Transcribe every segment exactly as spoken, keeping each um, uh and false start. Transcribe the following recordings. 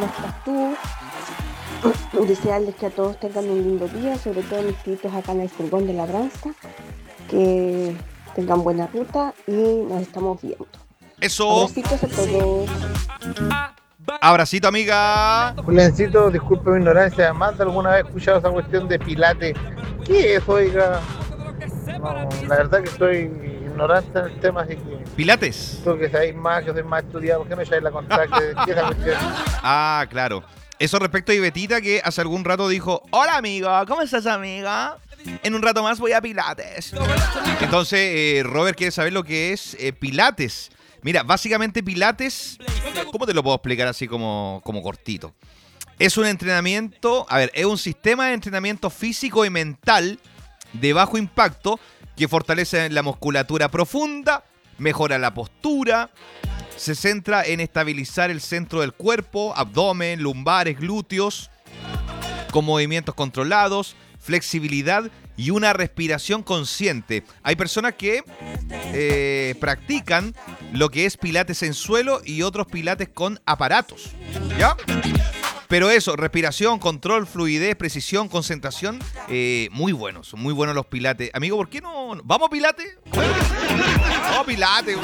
¿cómo estás tú? Desearles que a todos tengan un lindo día, sobre todo mis tíos acá en el furgón de labranza, que tengan buena ruta y nos estamos viendo. Eso. Abracitos a todos. Abracito, amiga. Juliancito, disculpe mi ignorancia, ¿más de alguna vez he escuchado esa cuestión de Pilates? ¿Qué es, oiga? No, la verdad que estoy ignorante en el tema, así que... Pilates. Tú que sabéis más, que soy más estudiado, ¿por qué no echáis la contra? ¿Qué, qué es esa cuestión? Ah, claro. Eso respecto a Ibetita, que hace algún rato dijo: hola, amigo, ¿cómo estás, amiga? En un rato más voy a Pilates. Entonces, eh, Robert quiere saber lo que es eh, Pilates. Mira, básicamente Pilates, ¿cómo te lo puedo explicar así como, como cortito? Es un entrenamiento, a ver, es un sistema de entrenamiento físico y mental de bajo impacto que fortalece la musculatura profunda, mejora la postura, se centra en estabilizar el centro del cuerpo, abdomen, lumbares, glúteos, con movimientos controlados, flexibilidad y una respiración consciente. Hay personas que eh, practican lo que es pilates en suelo y otros pilates con aparatos, ¿ya? Pero eso, respiración, control, fluidez, precisión, concentración, eh, muy buenos, muy buenos los pilates. Amigo, ¿por qué no? ¿Vamos a pilates? Vamos a pilates.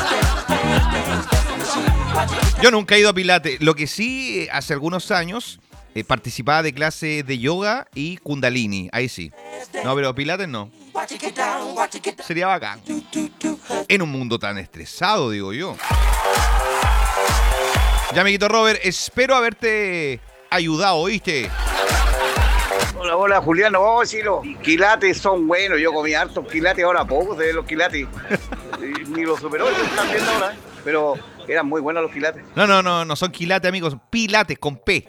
Yo nunca he ido a pilates. Lo que sí, hace algunos años... Eh, participaba de clases de yoga y kundalini, ahí sí. No, pero pilates no. Sería bacán. En un mundo tan estresado, digo yo. Ya, amiguito Robert, espero haberte ayudado, ¿oíste? Hola, hola, Julián. Oh, sí, los quilates son buenos. Yo comí hartos quilates, ahora pocos de los quilates. Ni los superó, están viendo ahora, ¿eh? Pero eran muy buenos los quilates. No, no, no, no son quilates, amigos. Pilates con P.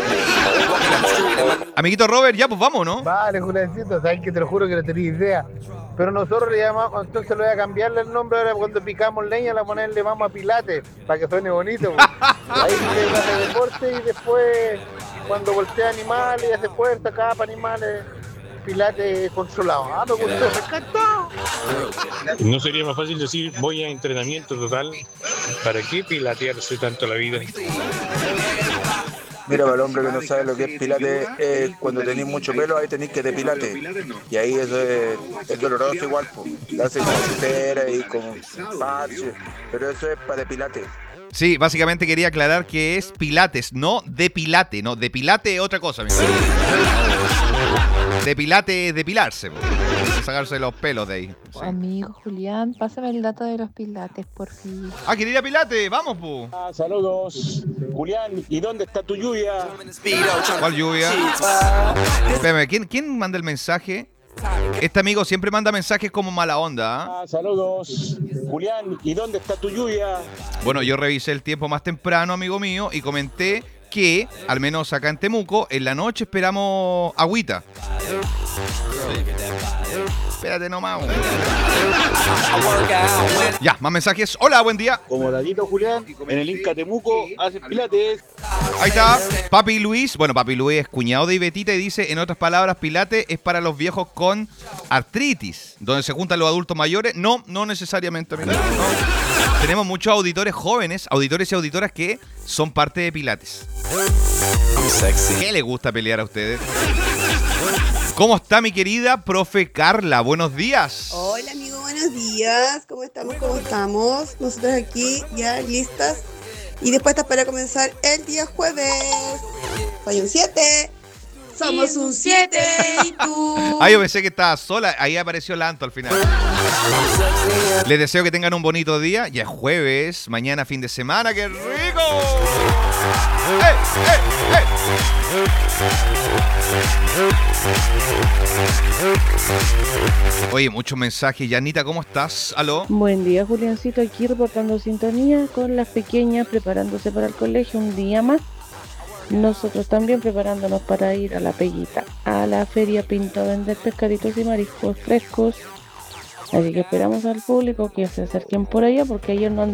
Amiguito Robert, ya pues vamos, ¿no? Vale, Juliancito, sabes que te lo juro que no tenía idea. Pero nosotros le llamamos, entonces le voy a cambiarle el nombre ahora cuando picamos leña, le ponerle vamos a Pilates, para que suene bonito. Pues. Ahí se hace deporte y después cuando voltea animales y hace fuerza, capa animales, Pilates controlado. Ah, me gustó, me encantó. ¿No sería más fácil decir voy a entrenamiento total? ¿Para qué pilatearse tanto la vida? Mira, para el hombre que no sabe lo que es pilates, eh, cuando tenéis mucho pelo, ahí tenéis que depilate. Y ahí eso es, es doloroso igual, pues. Lo hace con cera y con parche, pero eso es para depilate. Sí, básicamente quería aclarar que es pilates, no depilate, no, depilate es otra cosa, amigo. Depilate es depilarse, po. Sacarse los pelos de ahí. Sí. Amigo Julián, pásame el dato de los pilates, por fin. Ah, ¿quería ir a Pilates? Vamos, po. Ah, saludos, Julián. ¿Y dónde está tu lluvia? ¿Cuál lluvia? Espérame, ¿quién, ¿quién manda el mensaje? Este amigo siempre manda mensajes como mala onda, ¿eh? Ah, saludos, Julián. ¿Y dónde está tu lluvia? Bueno, yo revisé el tiempo más temprano, amigo mío, y comenté que, al menos acá en Temuco, en la noche esperamos agüita. Espérate nomás. Ya, más mensajes. Hola, buen día. Como Dadito Julián, en el Inca Temuco hacen pilates. Ahí está. Papi Luis. Bueno, Papi Luis es cuñado de Ibetita y dice, en otras palabras, pilates es para los viejos con artritis, donde se juntan los adultos mayores. No, no necesariamente, amigo. No. Tenemos muchos auditores jóvenes, auditores y auditoras que son parte de pilates. ¿Qué les gusta pelear a ustedes? ¿Cómo está mi querida profe Carla? Buenos días. Hola amigo, buenos días. ¿Cómo estamos? ¿Cómo estamos? Nosotros aquí ya listas y dispuestas para comenzar el día jueves. Soy un siete. Somos un siete y tú. Ah, yo pensé que estaba sola. Ahí apareció Lanto al final. Les deseo que tengan un bonito día. Ya es jueves, mañana fin de semana. ¡Qué rico! ¡Eh, eh, eh! Oye, muchos mensajes. Yanita, ¿cómo estás? ¿Aló? Buen día, Juliancito, aquí reportando sintonía con las pequeñas preparándose para el colegio un día más. Nosotros también preparándonos para ir a la Peguita, a la feria Pinto a vender pescaditos y mariscos frescos. Así que esperamos al público que se acerquen por allá porque ayer no han